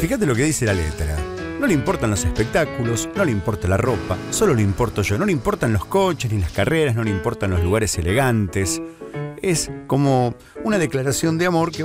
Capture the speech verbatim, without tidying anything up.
Fíjate lo que dice la letra. No le importan los espectáculos, no le importa la ropa, solo le importo yo. No le importan los coches ni las carreras, no le importan los lugares elegantes. Es como una declaración de amor que